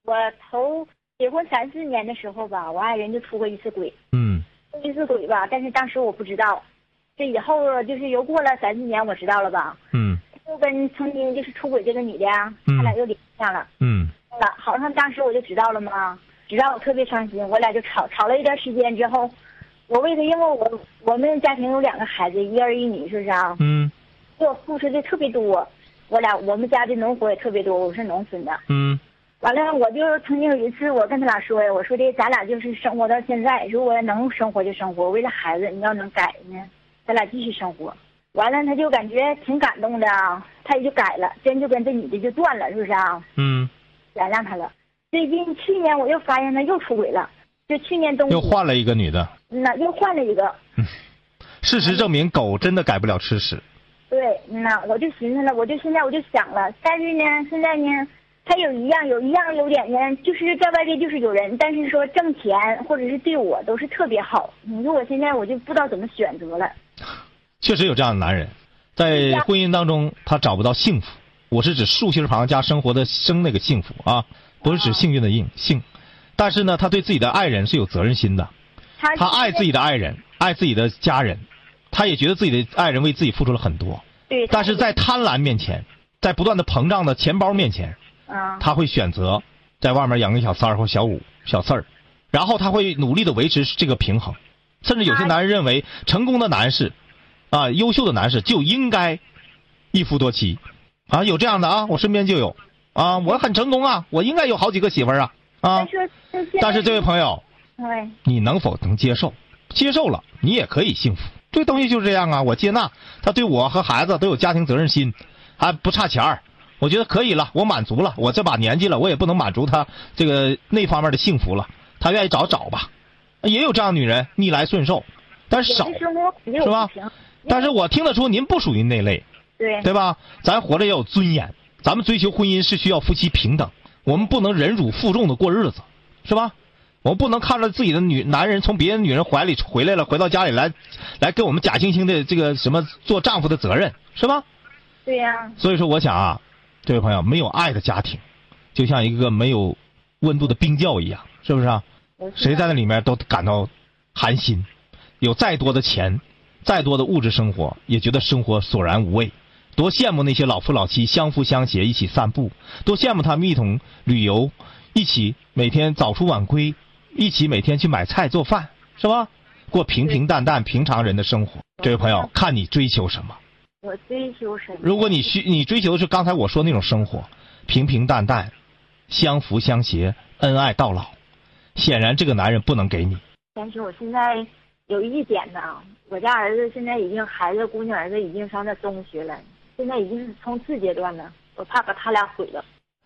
我头结婚3、4年的时候吧，我爱人就出过一次轨。出一次轨吧，但是当时我不知道。这以后就是又过了3、4年，我知道了吧。就跟曾经就是出轨这个女的呀，他俩又联系上了。好像当时我就知道了嘛，知道我特别伤心，我俩就吵了一段时间之后，我为他，因为我们家庭有2个孩子，1儿1女，是不是啊？给我付出的特别多，我们家的农活也特别多，我是农村的。完了，我就曾经有一次，我跟他俩说呀，我说的咱俩就是生活到现在，如果能生活就生活，为了孩子你要能改呢，咱俩继续生活。完了，他就感觉挺感动的啊，他也就改了，真就跟这女的就断了，是不是啊？原谅他了。最近去年我又发现他又出轨了，就去年冬又换了一个女的。 又换了一个。 事实证明，狗真的改不了吃屎。 对，我就寻思了，现在我就想了，但是呢，现在呢，他有一样优点呢，就是在外边就是有人，但是说挣钱或者是对我都是特别好。你说我现在我就不知道怎么选择了。 确实有这样的男人，在婚姻当中他找不到幸福。我是指竖心旁加生活的生那个幸福啊，不是指幸运的幸。但是呢，他对自己的爱人是有责任心的，他爱自己的爱人，爱自己的家人，他也觉得自己的爱人为自己付出了很多。 对。 但是在贪婪面前，在不断的膨胀的钱包面前，他会选择在外面养个小三儿或小五、小四儿，然后他会努力的维持这个平衡。甚至有些男人认为，成功的男士，优秀的男士就应该一夫多妻，有这样的啊，我身边就有，我很成功啊，我应该有好几个媳妇儿啊。但是这位朋友，你能否能接受？接受了，你也可以幸福。这东西就是这样啊，我接纳他对我和孩子都有家庭责任心，还不差钱儿，我觉得可以了，我满足了。我这把年纪了，我也不能满足他这个那方面的幸福了。他愿意找吧，也有这样的女人逆来顺受，但是少，是吧？但是我听得出您不属于那类，对吧？咱活着也有尊严，咱们追求婚姻是需要夫妻平等，我们不能忍辱负重的过日子，是吧？我们不能看着自己的男人从别人女人怀里回来了，回到家里来跟我们假惺惺的这个什么做丈夫的责任，是吧？ 对呀。 所以说我想啊，这位朋友，没有爱的家庭就像一个没有温度的冰窖一样，是不是啊？谁在那里面都感到寒心，有再多的钱，再多的物质生活，也觉得生活索然无味。多羡慕那些老夫老妻相扶相携一起散步，多羡慕他们一同旅游，一起每天早出晚归，一起每天去买菜做饭，是吧？过平平淡淡平常人的生活。这位朋友，看你追求什么。 我追求什么？ 如果你追求的是刚才我说那种生活，平平淡淡，相扶相携，恩爱到老，显然这个男人不能给你。 但是我现在有一点呢，我家儿子现在已经姑娘儿子已经上那中学了，现在已经是冲刺阶段了，我怕把他俩毁了。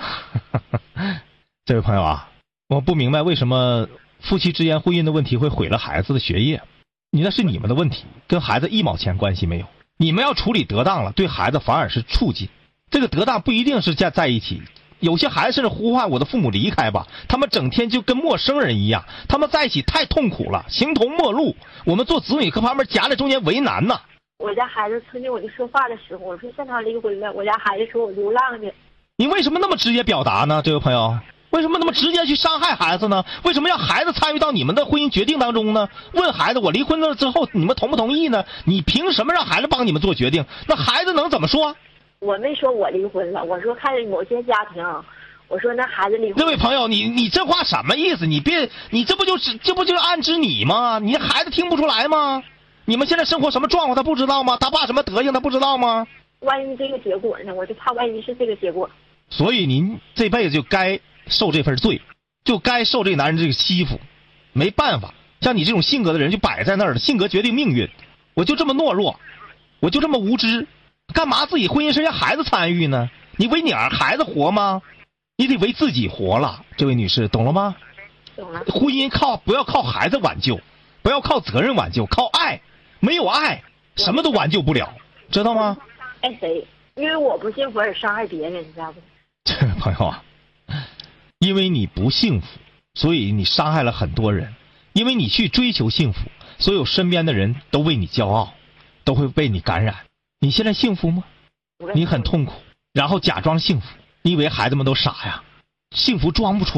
这位朋友啊，我不明白为什么夫妻之间婚姻的问题会毁了孩子的学业。那是你们的问题，跟孩子1毛钱关系没有。你们要处理得当了，对孩子反而是促进。这个得当不一定是在一起，有些孩子甚至呼唤我的父母离开吧，他们整天就跟陌生人一样，他们在一起太痛苦了，形同陌路。我们做子女搁旁边夹在中间为难呢。 我家孩子曾经我就说话的时候，我说向他离婚了，我家孩子说我流浪去。 你为什么那么直接表达呢，这位朋友？为什么那么直接去伤害孩子呢？为什么让孩子参与到你们的婚姻决定当中呢？问孩子我离婚了之后你们同不同意呢？你凭什么让孩子帮你们做决定？那孩子能怎么说？ 我没说我离婚了，我说看某些家庭，我说那孩子离婚。 那位朋友，你这话什么意思？你这不就是暗指你吗？你孩子听不出来吗？你们现在生活什么状况他不知道吗？他爸什么德行他不知道吗？ 万一这个结果呢？我就怕万一是这个结果。 所以您这辈子就该受这份罪，就该受这男人这个欺负，没办法。像你这种性格的人就摆在那儿了，性格决定命运。我就这么懦弱，我就这么无知，干嘛自己婚姻事让孩子参与呢？你为你孩子活吗？你得为自己活了，这位女士，懂了吗？ 懂了。 婚姻不要靠孩子挽救，不要靠责任挽救，靠爱。没有爱，什么都挽救不了，知道吗？ 爱谁？因为我不幸福而伤害别人，你知道不？ 这位朋友啊，因为你不幸福，所以你伤害了很多人。因为你去追求幸福，所有身边的人都为你骄傲，都会被你感染。你现在幸福吗？你很痛苦，然后假装幸福，你以为孩子们都傻呀？幸福装不出来。